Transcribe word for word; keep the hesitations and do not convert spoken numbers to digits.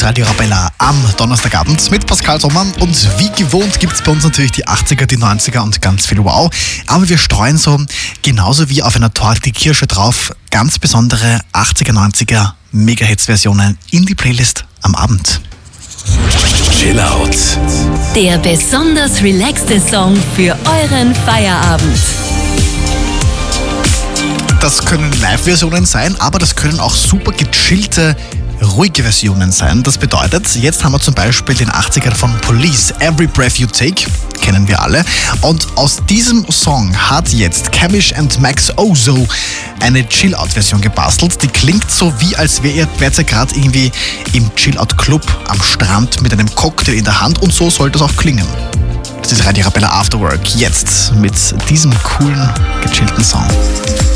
ist Radio Arabella am Donnerstagabend mit Pascal Sommer. Und wie gewohnt gibt es bei uns natürlich die achtziger, die neunziger und ganz viel Wow. Aber wir streuen so genauso wie auf einer Torte die Kirsche drauf ganz besondere achtziger, neunziger Mega-Hits-Versionen in die Playlist am Abend. Chill Out. Der besonders relaxte Song für euren Feierabend. Das können Live-Versionen sein, aber das können auch super gechillte, ruhige Versionen sein. Das bedeutet, jetzt haben wir zum Beispiel den achtziger von Police, Every Breath You Take, kennen wir alle. Und aus diesem Song hat jetzt Camish and Max Ozo eine Chill-Out-Version gebastelt. Die klingt so, wie als wärt ihr gerade irgendwie im Chill-Out-Club am Strand mit einem Cocktail in der Hand, und so sollte es auch klingen. Das ist Radio Arabella Afterwork, jetzt mit diesem coolen, gechillten Song.